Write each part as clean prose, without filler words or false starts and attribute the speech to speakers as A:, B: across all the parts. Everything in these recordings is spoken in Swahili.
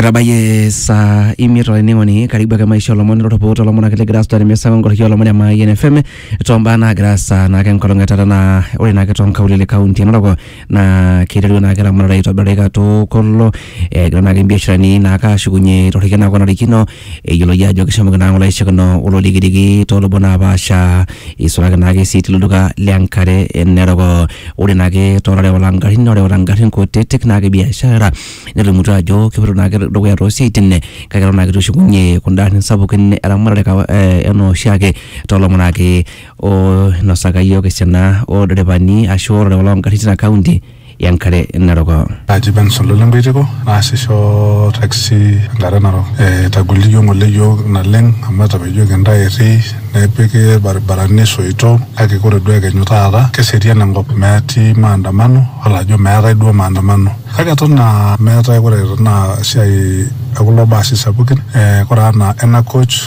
A: Erabaye sa imiro eningoni karibu kama isho lomoni rotopoto lomona kile grasta ni mesa ngoro hiyo lomoni ama INFM tomba na grasa na ken kolonga tata na ori na keton kaulile county nako na kirelu na kera mara ito bareka to kollo grana ke biashara ni na ka shugunye torike na kona rikino yolo ya jo kishamu na ngola isho no ulo ligidigi to lobona basha isura na ke city luduka leankare energo ori na ke torare walangarin ore walangarin ko tetek na ke biashara nelu muta jo kibro na dogo ya rosi tinne kagero na gitu shugunye kundani sabu kenne alamara ka eno shake tolo monake o no sagayo kesena o debani ashoro de walong katina county yankare narogo
B: ajiban solo lambejego asisho taxi ngaranaro taguli yo ngole yo na leng amata bejo genda eri na peke barbarane soito ake kore dwege nyutara keseria na ngop mati maandamano wala jo mera do maandamano kaga tona mera kore na sai agulo basi sabukin kora na ena coach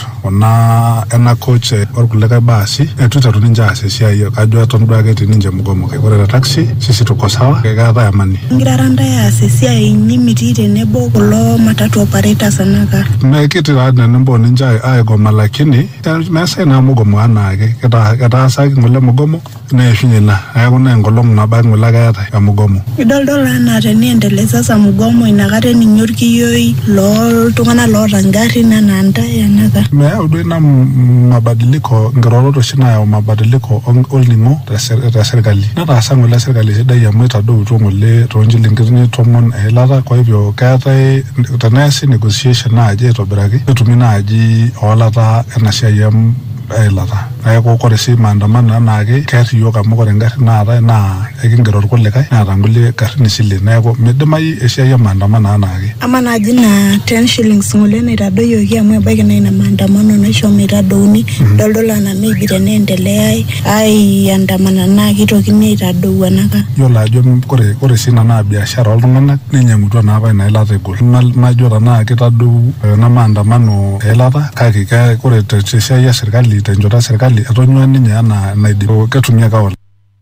B: orkulega basi tutaru ninja asesia yo kajo ton dwege tininja mugomo ke kore taxi sisi tuko sawa ya mani
C: ngiraranda ya asesia inyimiti nebo kulo matatu operators anaka
B: na kitu adna nembo ninja goma lakini mesa na mugomo anake kata saki ngule mugomo na yeshinyela ayakuna ngolong na ba ngula kata ya mugomo
C: idoldola na teniendeleza sa mugomo inakate ninyorki yoi lo tungana lo rangari na nanda yanaka
B: me udena mabadiliko ngiroroto shina ya mabadiliko olningo ta serikali na ta sangula serikali sida ya mweta do ngole ronji lingirni tomon elata kwa hivyo kata tanasi negotiation na aje to biraki tumina aji olata enashia yam elata ayako koresi maandamano na age kati yoka mukore ngari na ara na ekingero kulle kai na rangule karni sile na yako medemai esia ya maandamano na age
C: ama na jina 10 shillings ngole na irado yoki amwe bage na ina maandamano na isho miradoni doldola na maybe tenendelea ai andamana na kitokini irado wanaka
B: yola jo kore sina na biashara oltungana ninyangutua na apa na elata egol majora na kitadu na maandamano elata kaki kore tesia ya serikali tenjota serikali atonywa ninye ana naidipo ketumia kawala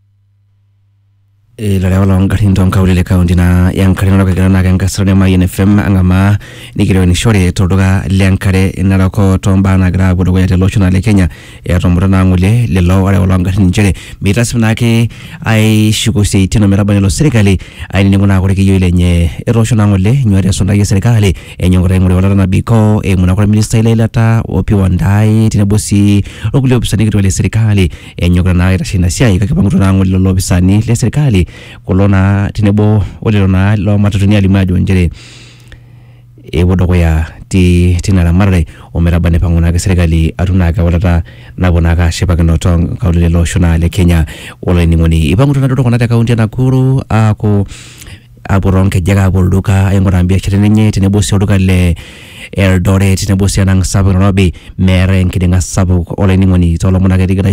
A: la wala ngarinto kaulile county na yankare na kagera na kangasrane ma INFM angama nikiro ni shore todoga leankare narako tomba na gra bodo ya lochuna le Kenya ya tombora na ngule le lo wala ngarin jere mitasna ke ai shugo se itino merabane lo serikali ai ni ngona kore kiyo lenye eroshona ngule nyware sonda ye serikali enyongore ngure wala na biko muna kore minister ile lata opi wandai tinebosi okule obisani kitole serikali enyongora na irashina sia ikakipanguto na ngule lo obisani le serikali kolona tinebo olelona lo matatunia limajo njere bodo ya tinala marre omerabane panguna ke serikali atuna ka walata nabona ka shepa kano tong kaulile lo shona le Kenya ole ningoni ibangu tuna dodoko nata kaunti na Nakuru ako aburonke jaga bolduka engora biashara nenye tinebo soduka le Eldoret tinebo sianang sabu Nairobi mere nkidenga sabu ole ningoni tolo mona ke